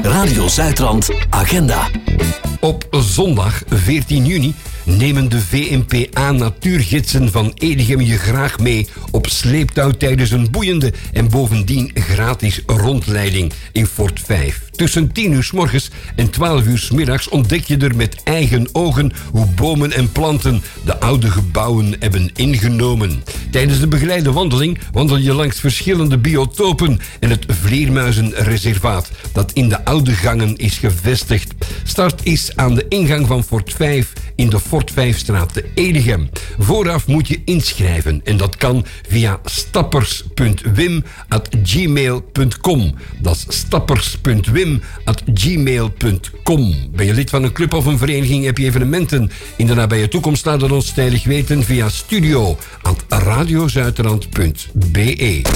Radio Zuidrand Agenda. Op zondag 14 juni nemen de VNPA natuurgidsen van Edegem je graag mee op sleeptouw tijdens een boeiende en bovendien gratis rondleiding in Fort 5. Tussen 10 uur 's morgens en 12 uur 's middags ontdek je er met eigen ogen hoe bomen en planten de oude gebouwen hebben ingenomen. Tijdens de begeleide wandeling wandel je langs verschillende biotopen en het vleermuizenreservaat dat in de oude gangen is gevestigd. Start is aan de ingang van Fort 5 in de Fort 5-straat te Edegem. Vooraf moet je inschrijven en dat kan via stappers.wim@gmail.com. Dat is stappers.wim@gmail.com. Ben je lid van een club of een vereniging, heb je evenementen in de nabije toekomst, laat het ons tijdig weten via studio@radiozuiderland.be.